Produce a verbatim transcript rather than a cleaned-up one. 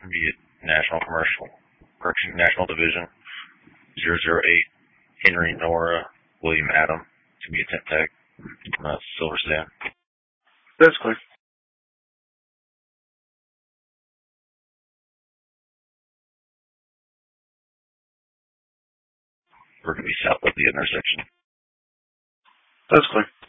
Be it National Commercial, correction, National Division, zero zero eight, Henry Nora, William Adam, to be a temp tech, uh, Silver Sand. That's clear. We're going to be south of the intersection. That's clear.